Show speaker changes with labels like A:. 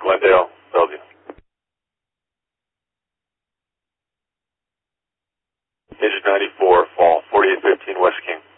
A: Glendale, Bellevue. Engine 94, fall, 4815 West King.